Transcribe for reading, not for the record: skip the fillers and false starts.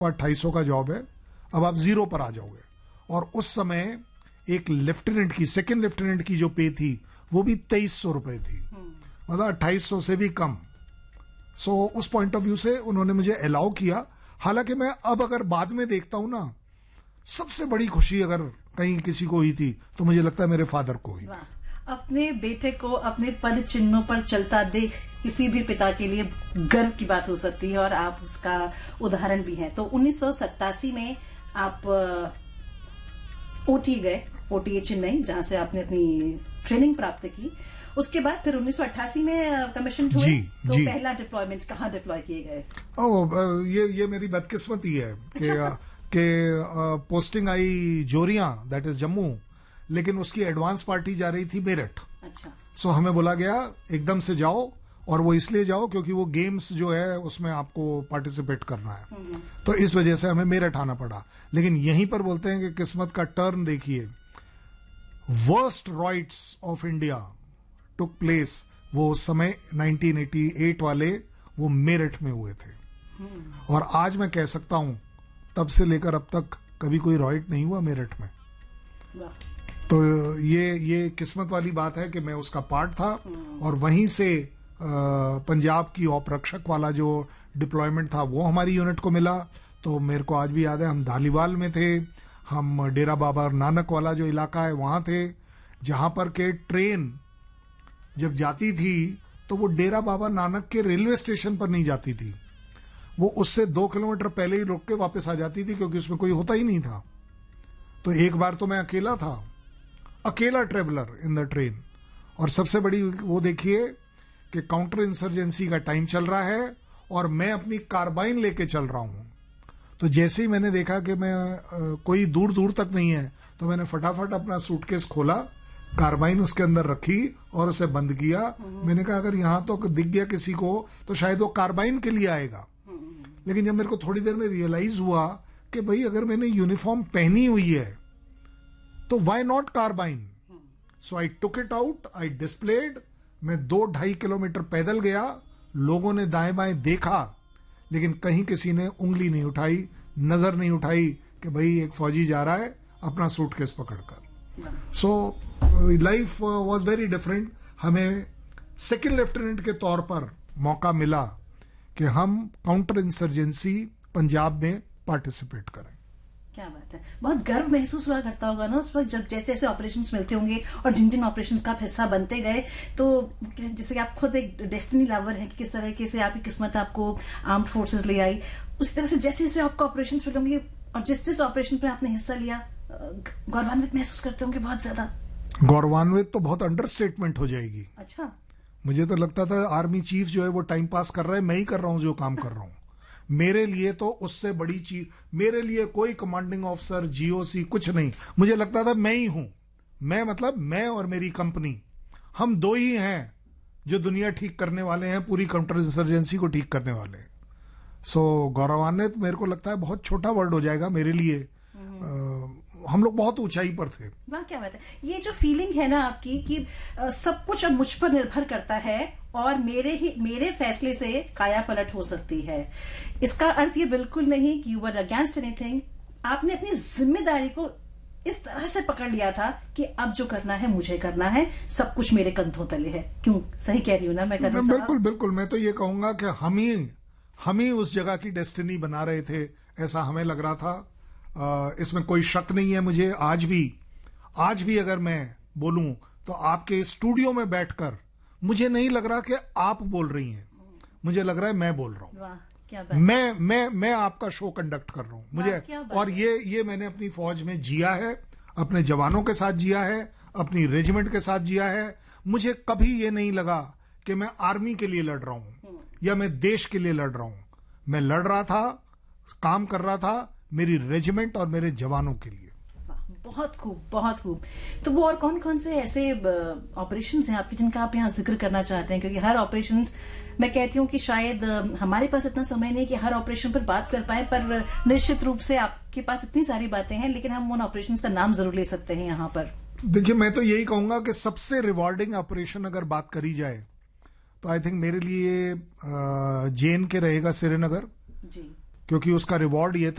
250 का जॉब है, अब आप 0 पर आ जाओगे। और उस समय एक लेफ्टिनेंट की, सेकंड लेफ्टिनेंट की जो पे थी वो भी 2300 रुपए थी, मतलब 2800 से भी कम। सो उस पॉइंट ऑफ व्यू से उन्होंने मुझे अलाउ किया। हालांकि मैं अब अगर बाद में देखता हूं ना, सबसे बड़ी खुशी अगर कहीं किसी को हुई थी तो मुझे लगता है मेरे फादर को हुई। अपने बेटे को अपने पद चिन्हों पर चलता देख किसी भी पिता के लिए गर्व की बात हो सकती है, और आप उसका उदाहरण भी हैं। तो 1987 में आप ओटी गए, ओटीए चेन्नई, जहां से आपने अपनी ट्रेनिंग प्राप्त की। उसके बाद फिर 1988 में कमीशन हुए। तो पहला डिप्लॉयमेंट कहाँ डिप्लॉय किए गए? ये मेरी बदकिस्मती है कि पोस्टिंग आई जोरिया, दैट इज जम्मू, लेकिन उसकी एडवांस पार्टी जा रही थी मेरठ। अच्छा। सो हमें बोला गया एकदम से जाओ, और वो इसलिए जाओ क्योंकि वो गेम्स जो है उसमें आपको पार्टिसिपेट करना है। तो इस वजह से हमें मेरठ आना पड़ा। लेकिन यहीं पर बोलते हैं कि किस्मत का टर्न देखिए, worst रॉइट्स of India took place, वो उस समय 1988 वाले वो मेरठ में हुए थे। और आज मैं कह सकता हूं तब से लेकर अब तक कभी कोई रॉइट नहीं हुआ मेरठ में। तो ये किस्मत वाली बात है कि मैं उसका पार्ट था। और वहीं से पंजाब की औपरक्षक वाला जो डिप्लॉयमेंट था वो हमारी यूनिट को मिला। तो मेरे को आज भी याद है, हम धालीवाल में थे, हम डेरा बाबा नानक वाला जो इलाका है वहां थे, जहां पर के ट्रेन जब जाती थी तो वो डेरा बाबा नानक के रेलवे स्टेशन पर नहीं जाती थी, वो उससे 2 किलोमीटर पहले ही रुक के वापस आ जाती थी, क्योंकि उसमें कोई होता ही नहीं था। तो एक बार तो मैं अकेला था, अकेला ट्रेवलर इन द ट्रेन। और सबसे बड़ी वो देखिए कि काउंटर इंसर्जेंसी का टाइम चल रहा है और मैं अपनी कार्बाइन लेके चल रहा हूं। तो जैसे ही मैंने देखा कि मैं कोई दूर दूर तक नहीं है, तो मैंने फटाफट अपना सूटकेस खोला, कार्बाइन उसके अंदर रखी और उसे बंद किया। मैंने कहा अगर यहां तो दिख गया किसी को तो शायद वो कार्बाइन के लिए आएगा। लेकिन जब मेरे को थोड़ी देर में रियलाइज हुआ कि भाई अगर मैंने यूनिफॉर्म पहनी हुई है तो why not carbene. So I took it out, I displayed. मैं 2-2.5 किलोमीटर पैदल गया, लोगों ने दाएं बाएं देखा, लेकिन कहीं किसी ने उंगली नहीं उठाई, नजर नहीं उठाई कि भाई एक फौजी जा रहा है अपना सूटकेस पकड़कर। So life was very different. हमें सेकंड लेफ्टिनेंट के तौर पर मौका मिला कि हम काउंटर इंसर्जेंसी पंजाब में पार्टिसिपेट करें। क्या बात है, बहुत गर्व महसूस हुआ करता होगा ना उस वक्त, जब जैसे जैसे ऑपरेशंस मिलते होंगे और जिन जिन ऑपरेशंस का आप हिस्सा बनते गए। तो जैसे कि आप खुद एक डेस्टिनी लवर हैं कि किस तरीके से आपकी किस्मत आपको आर्म्ड फोर्सेस ले आई, उसी तरह से जैसे जैसे आपको ऑपरेशंस मिलेंगे और जिस जिस ऑपरेशन पे आपने हिस्सा लिया, गौरवान्वित महसूस करते होंगे बहुत ज्यादा। गौरवान्वित तो बहुत अंडरस्टेटमेंट हो जाएगी। अच्छा। मुझे तो लगता था आर्मी चीफ जो है वो टाइम पास कर रहा है, मैं ही कर रहा हूं जो काम कर रहा हूं। मेरे लिए तो उससे बड़ी चीज, मेरे लिए कोई कमांडिंग ऑफिसर, जीओसी कुछ नहीं। मुझे लगता था मैं ही हूं। मैं मतलब मैं और मेरी कंपनी, हम दो ही हैं जो दुनिया ठीक करने वाले हैं, पूरी काउंटर इंसर्जेंसी को ठीक करने वाले हैं। सो गौरवान्वित मेरे को लगता है बहुत छोटा वर्ड हो जाएगा मेरे लिए। हम लोग बहुत ऊंचाई पर थे। वाह, क्या बात है। ये जो फीलिंग है ना आपकी कि सब कुछ अब मुझ पर निर्भर करता है और मेरे फैसले से काया पलट हो सकती है, इसका अर्थ ये बिल्कुल नहीं कि यू वर अगेंस्ट एनीथिंग। आपने अपनी जिम्मेदारी को इस तरह से पकड़ लिया था कि अब जो करना है मुझे करना है, सब कुछ मेरे कंधों तले है। क्यों, सही कह रही हूं ना मैं? बिल्कुल बिल्कुल। मैं तो ये कहूंगा कि हम ही उस जगह की डेस्टिनी बना रहे थे, ऐसा हमें लग रहा था। इसमें कोई शक नहीं है। मुझे आज भी अगर मैं बोलूं तो आपके स्टूडियो में बैठकर मुझे नहीं लग रहा कि आप बोल रही हैं, मुझे लग रहा है मैं बोल रहा हूं। वाह, क्या बात। मैं आपका शो कंडक्ट कर रहा हूं। मुझे और ये मैंने अपनी फौज में जिया है, अपने जवानों के साथ जिया है, अपनी रेजिमेंट के साथ जिया है। मुझे कभी ये नहीं लगा कि मैं आर्मी के लिए लड़ रहा हूं या मैं देश के लिए लड़ रहा हूं। मैं लड़ रहा था, काम कर रहा था मेरी रेजिमेंट और मेरे जवानों के लिए। बहुत खूब, बहुत खूब। तो वो और कौन कौन से ऐसे ऑपरेशंस हैं आपके जिनका आप यहाँ जिक्र करना चाहते हैं? क्योंकि हर ऑपरेशंस, मैं कहती हूँ कि शायद हमारे पास इतना समय नहीं कि हर ऑपरेशन पर बात कर पाए, पर निश्चित रूप से आपके पास इतनी सारी बातें हैं, लेकिन हम उन ऑपरेशंस का नाम जरूर ले सकते हैं यहाँ पर। देखिए, मैं तो यही कहूंगा कि सबसे रिवॉर्डिंग ऑपरेशन अगर बात करी जाए तो आई थिंक मेरे लिए JNK रहेगा, श्रीनगर। जी। क्योंकि उसका रिवॉर्ड ये था